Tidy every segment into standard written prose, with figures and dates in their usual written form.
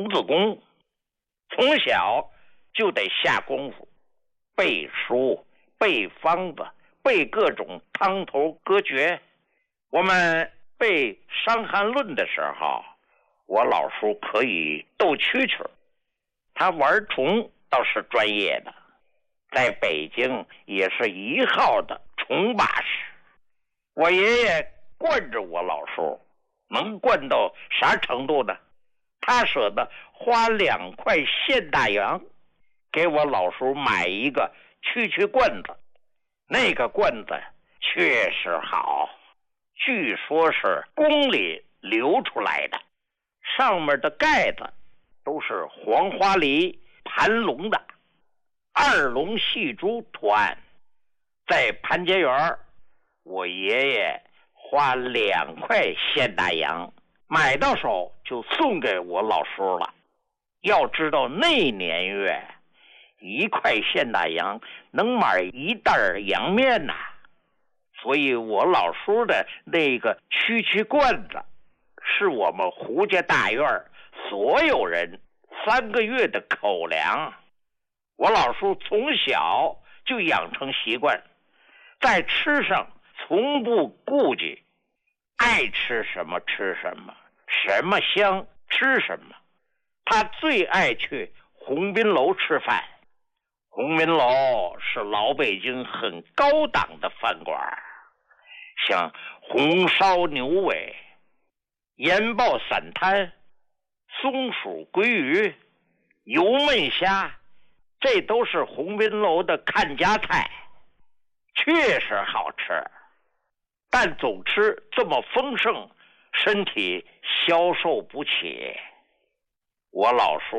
童子功，从小就得下功夫，背书、背方子、背各种汤头歌诀。我们背《伤寒论》的时候，我老叔可以斗蛐蛐，他玩虫倒是专业的，在北京也是一号的虫把式。我爷爷惯着我老叔，能惯到啥程度呢？他舍得花2块现大洋给我老叔买一个蛐蛐罐子，那个罐子确实好，据说是宫里流出来的，上面的盖子都是黄花梨盘龙的，2龙戏珠图案。在潘家园，我爷爷花2块现大洋买到手就送给我老叔了。要知道那年月1块现大洋能买1袋洋面呐，所以我老叔的那个蛐蛐罐子是我们胡家大院所有人3个月的口粮。我老叔从小就养成习惯，在吃上从不顾忌，爱吃什么吃什么，什么香吃什么。他最爱去鸿宾楼吃饭，鸿宾楼是老北京很高档的饭馆，像红烧牛尾、盐爆散摊、松鼠鲑鱼、油焖虾，这都是鸿宾楼的看家菜，确实好吃。但总吃这么丰盛，身体消受不起。我老叔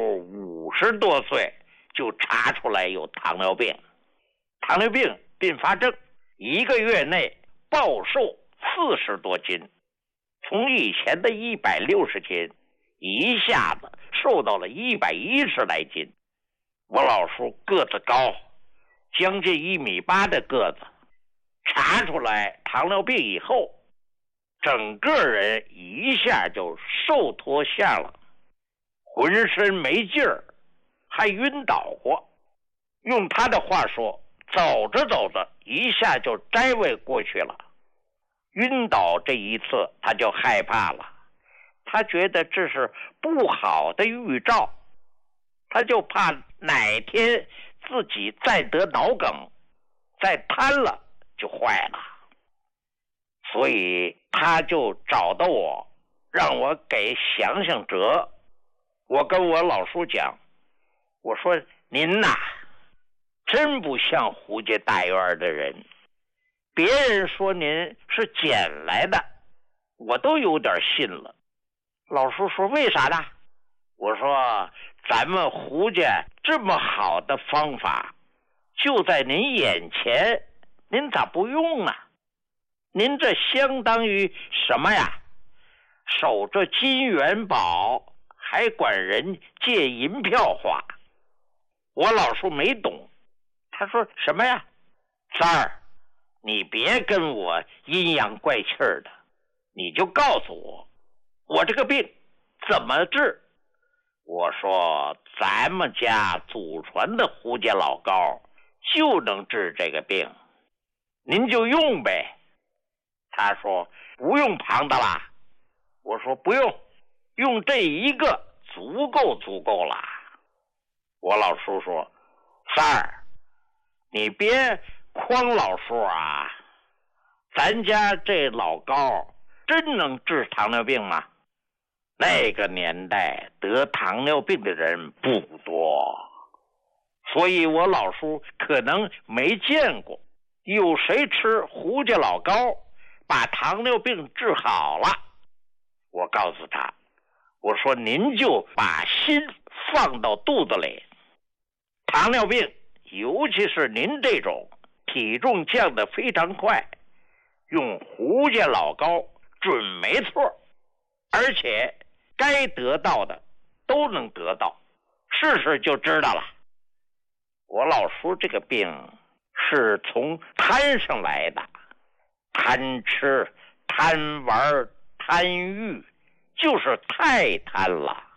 50多岁就查出来有糖尿病，糖尿病并发症，1个月内暴瘦40多斤，从以前的160斤一下子瘦到了110来斤。我老叔个子高，将近1.8米的个子，查出来糖尿病以后，整个人一下就瘦脱下了，浑身没劲儿，还晕倒过。用他的话说，走着走着一下就摘位过去了。晕倒这一次他就害怕了，他觉得这是不好的预兆，他就怕哪天自己再得脑梗，再瘫了就坏了。所以他就找到我，让我给想想辙。我跟我老叔讲，我说您呐，真不像胡家大院的人，别人说您是捡来的，我都有点信了。老叔说为啥呢？我说咱们胡家这么好的方法就在您眼前，您咋不用啊？您这相当于什么呀？守着金元宝还管人借银票花。我老叔没懂，他说什么呀？三儿，你别跟我阴阳怪气的，你就告诉我，我这个病怎么治？我说咱们家祖传的胡家老膏就能治这个病，您就用呗。他说不用旁的啦。我说不用，用这一个足够了。我老叔说三儿，你别诓老叔啊，咱家这老膏真能治糖尿病吗？那个年代得糖尿病的人不多，所以我老叔可能没见过有谁吃胡家老膏把糖尿病治好了。我告诉他，我说您就把心放到肚子里，糖尿病尤其是您这种体重降得非常快，用胡家老膏准没错，而且该得到的都能得到，试试就知道了。我老叔这个病是从贪上来的，贪吃、贪玩、贪欲，就是太贪了。